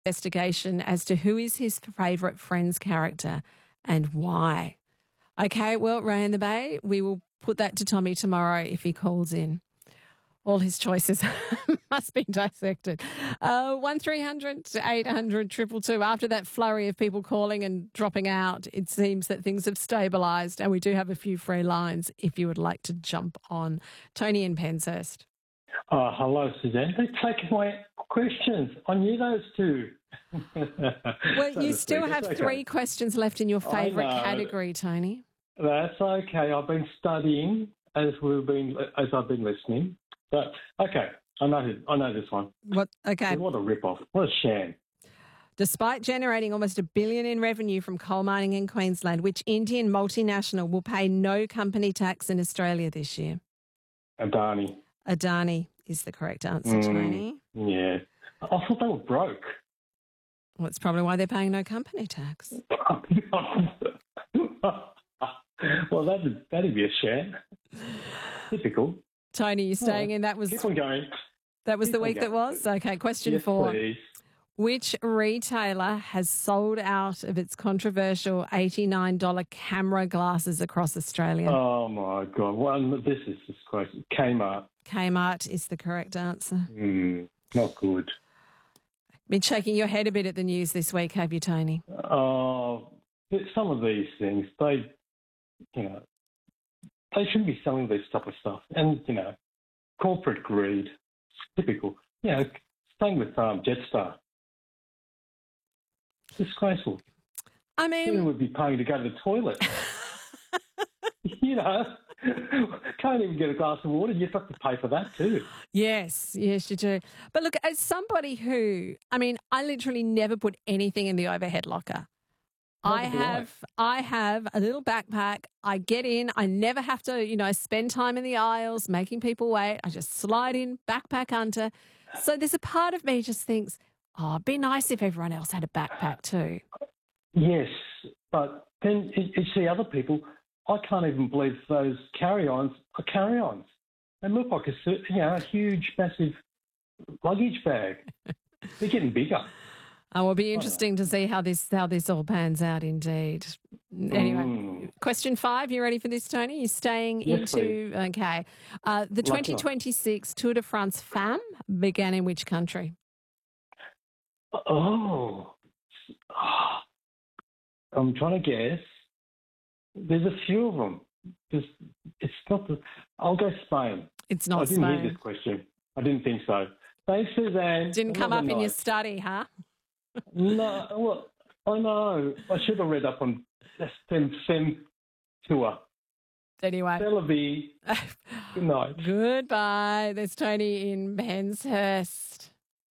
investigation as to who is his favourite Friends character and why. Okay, well, Ray in the Bay, we will put that to Tommy tomorrow if he calls in. All his choices must be dissected. 1300 800 222. After that flurry of people calling and dropping out, it seems that things have stabilised, and we do have a few free lines if you would like to jump on. Tony in Penshurst. Hello, Suzanne. They're taking my questions. I knew those two. Well, you still have three questions left in your favourite category, Tony. That's okay. I've been studying as I've been listening. But okay, I know this one. What? Okay. What a rip-off. What a sham. Despite generating almost $1 billion in revenue from coal mining in Queensland, which Indian multinational will pay no company tax in Australia this year? Adani. Adani is the correct answer, Tony. Yeah. I thought they were broke. Well, it's probably why they're paying no company tax. Well, that'd be a sham. Typical. Tony, you staying in? That was keep on going. That was the week that was? Okay, question 4. Please. Which retailer has sold out of its controversial $89 camera glasses across Australia? Oh, my God. Well, this is just crazy. Kmart. Kmart is the correct answer. Not good. Been shaking your head a bit at the news this week, have you, Tony? Oh, some of these things, they shouldn't be selling this type of stuff. And, corporate greed, typical. Same with Jetstar. Disgraceful. I mean... Who would be paying to go to the toilet? Can't even get a glass of water. You have to pay for that too. Yes, you do. But look, as somebody who, I literally never put anything in the overhead locker. I have a little backpack. I get in. I never have to, spend time in the aisles making people wait. I just slide in, backpack under. So there's a part of me just thinks, it'd be nice if everyone else had a backpack too. Yes, but then you see other people. I can't even believe those carry-ons are carry-ons. They look like a huge, massive luggage bag. They're getting bigger. Oh, it'll be interesting to see how this all pans out indeed. Anyway, question 5, you ready for this, Tony? You're staying yes, into... Please. Okay. The 2026 Tour de France Femme began in which country? I'm trying to guess. There's a few of them. It's not I'll go Spain. It's not Spain. I didn't hear this question. I didn't think so. Thanks, Suzanne. Didn't come up in your study, huh? No, well, I know. I should have read up on Femme Tour. Anyway. Celavi. Good night. Goodbye. There's Tony in Penshurst.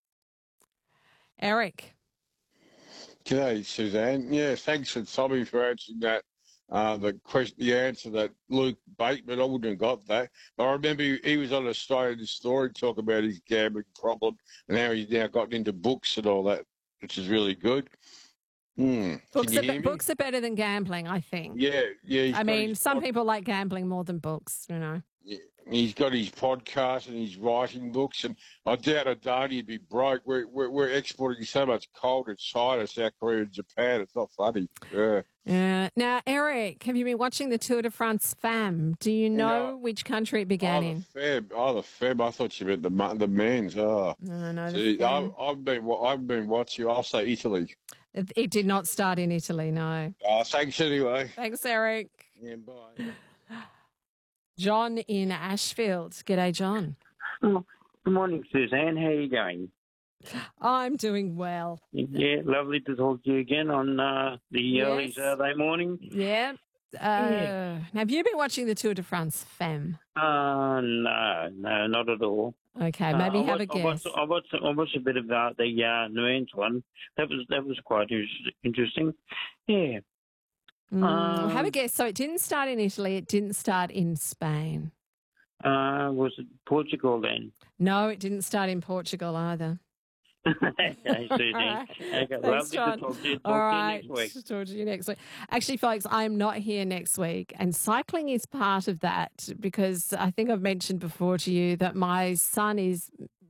Eric. G'day, Suzanne. Yeah, thanks for Tommy for answering that. The answer that Luke Bateman, I wouldn't have got that. But I remember he was on Australian Story talking about his gambling problem and how he's now gotten into books and all that, which is really good. Books are better than gambling, I think. Yeah. Some people like gambling more than books, Yeah. He's got his podcast and he's writing books, and I doubt Adani would be broke. We're exporting so much coal to China, South Korea, and Japan. It's not funny. Yeah. Now, Eric, have you been watching the Tour de France Femme? Do you know which country it began in? The Femme. I thought you meant the men's. Oh. No. I've been watching. I'll say Italy. It did not start in Italy, no. Thanks anyway. Thanks, Eric. Yeah, bye. John in Ashfield. G'day, John. Oh, good morning, Suzanne. How are you going? I'm doing well. Yeah, lovely to talk to you again on the early Saturday morning. Yeah. Have you been watching the Tour de France Femme? No, not at all. Okay, maybe have a guess. I watched a bit of the Nuance one. That was quite interesting. Yeah. Have a guess. So it didn't start in Italy. It didn't start in Spain. Was it Portugal then? No, it didn't start in Portugal either. Okay, Susie. Okay, Thanks, John. Talk to you next week. Talk to you next week. Actually, folks, I'm not here next week, and cycling is part of that because I think I've mentioned before to you that my son is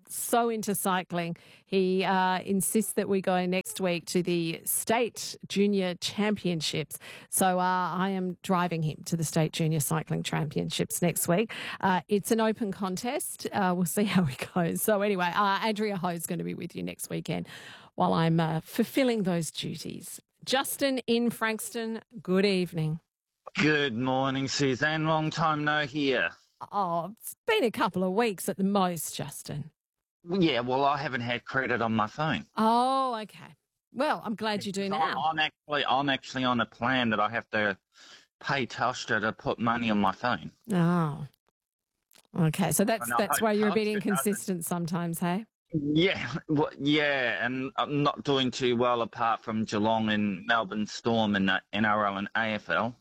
so into cycling. He insists that we go next week to the State Junior Championships. So I am driving him to the State Junior Cycling Championships next week. It's an open contest. We'll see how it goes. So anyway, Andrea Ho is going to be with you next weekend while I'm fulfilling those duties. Justin in Frankston, good evening. Good morning, Suzanne. Long time no hear. Oh, it's been a couple of weeks at the most, Justin. Yeah, well, I haven't had credit on my phone. Oh, okay. Well, I'm glad you do now. I'm actually on a plan that I have to pay Telstra to put money on my phone. Oh, okay. So that's why you're a bit Telstra inconsistent sometimes, hey? Yeah, and I'm not doing too well apart from Geelong and Melbourne Storm in the NRL and AFL.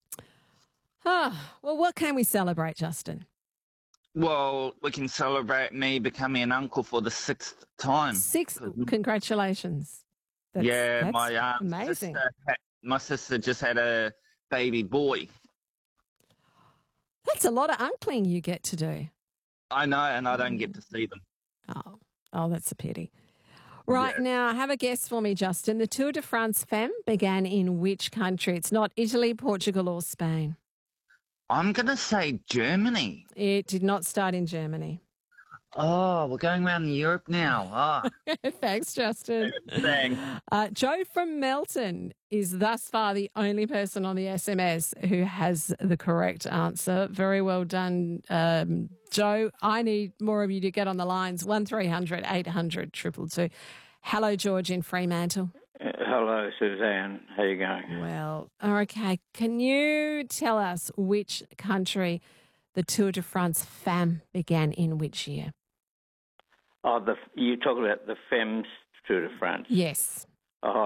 Well, what can we celebrate, Justin? Well, we can celebrate me becoming an uncle for the 6th time. Congratulations. That's my amazing. my sister just had a baby boy. That's a lot of uncling you get to do. I know, and I don't get to see them. Oh, that's a pity. Right, now, have a guess for me, Justin. The Tour de France Femme began in which country? It's not Italy, Portugal or Spain. I'm going to say Germany. It did not start in Germany. Oh, we're going around Europe now. Thanks, Justin. Thanks. Joe from Melton is thus far the only person on the SMS who has the correct answer. Very well done, Joe. I need more of you to get on the lines. 1300 800 222. Hello, George in Fremantle. Hello, Suzanne. How you going? Well, okay. Can you tell us which country the Tour de France Femme began in which year? Oh, you talk about the Femmes Tour de France? Yes. Oh,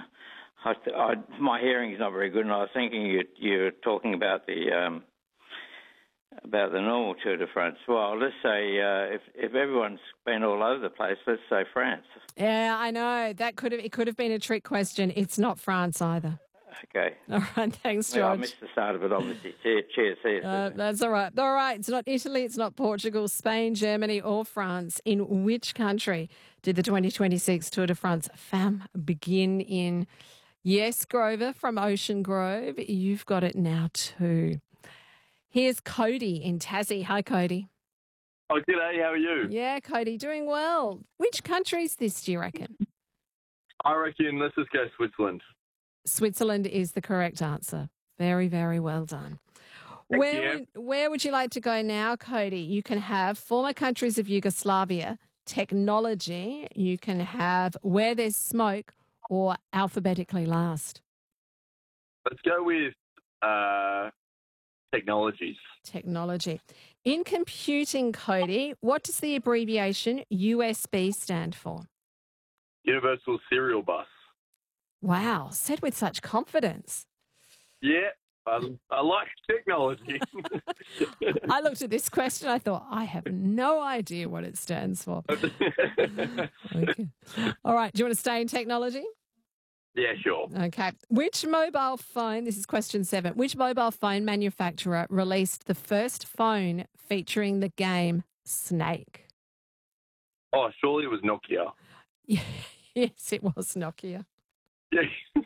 my hearing is not very good, and I was thinking you're talking about the normal Tour de France. Well, let's say if everyone's been all over the place, let's say France. Yeah, I know. It could have been a trick question. It's not France either. Okay. All right, thanks, George. I missed the start of it, obviously. Cheers. That's all right. All right, it's not Italy, it's not Portugal, Spain, Germany or France. In which country did the 2026 Tour de France Femme begin in? Yes, Grover from Ocean Grove. You've got it now too. Here's Cody in Tassie. Hi, Cody. Oh, g'day. How are you? Yeah, Cody, doing well. Which country is this, do you reckon? I reckon let's just go Switzerland. Switzerland is the correct answer. Very, very well done. Where would you like to go now, Cody? You can have former countries of Yugoslavia, technology, you can have where there's smoke, or alphabetically last. Let's go with technologies. Technology. In computing, Cody, what does the abbreviation USB stand for? Universal Serial Bus. Wow, said with such confidence. Yeah, I like technology. I looked at this question, I thought, I have no idea what it stands for. Okay. All right, do you want to stay in technology? Yeah, sure. Okay. Which mobile phone, this is question 7, which mobile phone manufacturer released the first phone featuring the game Snake? Oh, surely it was Nokia. Yes, it was Nokia. Yeah.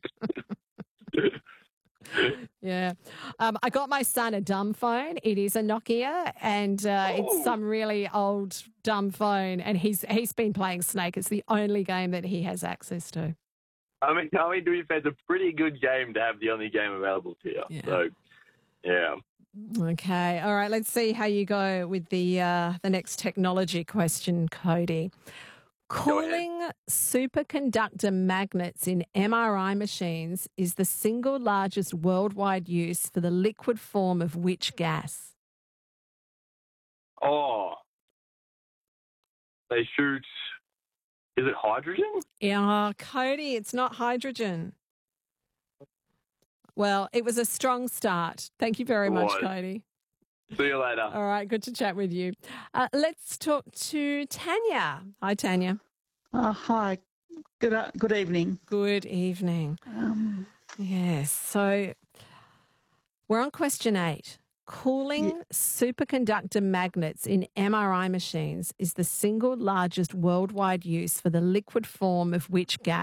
Yeah. I got my son a dumb phone. It is a Nokia, and it's some really old dumb phone, and he's been playing Snake. It's the only game that he has access to. I mean, to be fair, it's a pretty good game to have the only game available to you. Yeah. So, yeah. Okay. All right. Let's see how you go with the next technology question, Cody. Cooling superconductor magnets in MRI machines is the single largest worldwide use for the liquid form of which gas? Oh, they shoot. Is it hydrogen? Yeah, Cody, it's not hydrogen. Well, it was a strong start. Thank you very much, Cody. See you later. All right, good to chat with you. Let's talk to Tanya. Hi, Tanya. Hi. Good evening. Good evening. Yes, so we're on question 8. Cooling superconductor magnets in MRI machines is the single largest worldwide use for the liquid form of which gas